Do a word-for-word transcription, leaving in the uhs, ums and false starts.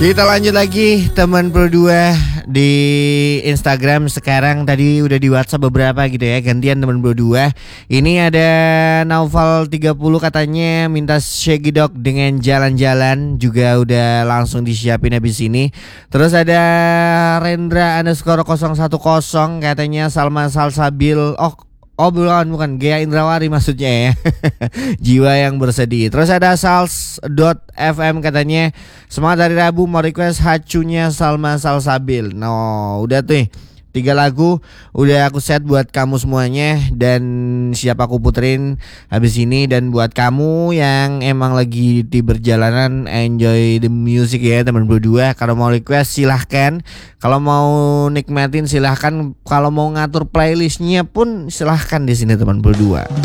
Kita lanjut lagi teman berdua di Instagram. Sekarang tadi udah di WhatsApp beberapa gitu ya. Gantian teman berdua. Ini ada Naufal tiga puluh katanya minta Shaggy Dog dengan jalan-jalan. Juga udah langsung disiapin habis ini. Terus ada Rendra underscore nol satu nol katanya Salma Salsabil. Oh Oh bukan bukan Gea Indrawari maksudnya ya. Jiwa yang bersedih. Terus ada Sals.fm katanya semangat hari Rabu mau request hacunya Salma Salsabil. No udah tuh tiga lagu udah aku set buat kamu semuanya. Dan siap aku puterin habis ini. Dan buat kamu yang emang lagi di perjalanan, enjoy the music ya teman berdua. Kalau mau request silahkan. Kalau mau nikmatin silahkan. Kalau mau ngatur playlistnya pun silahkan di sini teman berdua.